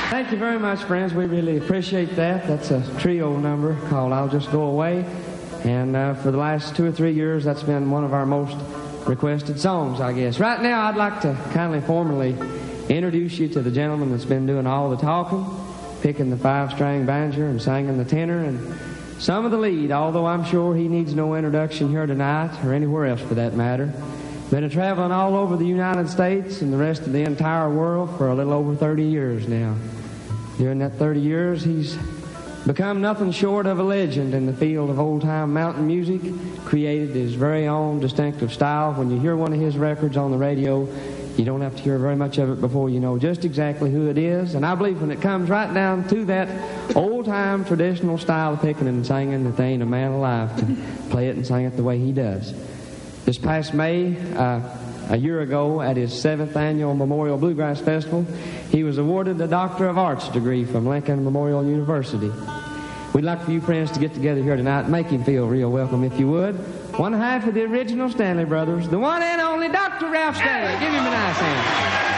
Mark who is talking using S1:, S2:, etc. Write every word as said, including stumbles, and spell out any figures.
S1: Thank you very much, friends. We really appreciate that. That's a trio number called I'll Just Go Away. And uh, for the last two or three years, that's been one of our most requested songs, I guess. Right now, I'd like to kindly formally introduce you to the gentleman that's been doing all the talking, picking the five-string banjo and singing the tenor and some of the lead, although I'm sure he needs no introduction here tonight or anywhere else for that matter. Been a traveling all over the United States and the rest of the entire world for a little over thirty years now. During that thirty years, he's become nothing short of a legend in the field of old-time mountain music, created his very own distinctive style. When you hear one of his records on the radio, you don't have to hear very much of it before you know just exactly who it is. And I believe when it comes right down to that old-time traditional style of picking and singing, that there ain't a man alive to play it and sing it the way he does. This past May, uh, a year ago, at his seventh annual Memorial Bluegrass Festival, he was awarded the Doctor of Arts degree from Lincoln Memorial University. We'd like for you friends to get together here tonight and make him feel real welcome, if you would. One half of the original Stanley Brothers, the one and only Doctor Ralph Stanley. Give him a nice hand.